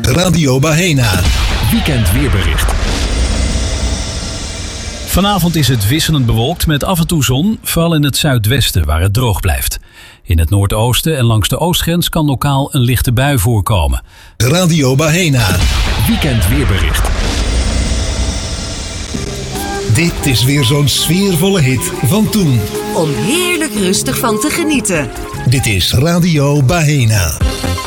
Radio Bahena. Weekend weerbericht. Vanavond is het wisselend bewolkt met af en toe zon, vooral in het zuidwesten waar het droog blijft. In het noordoosten en langs de oostgrens kan lokaal een lichte bui voorkomen. Radio Bahena. Weekend weerbericht. Dit is weer zo'n sfeervolle hit van toen. Om heerlijk rustig van te genieten. Dit is Radio Bahena.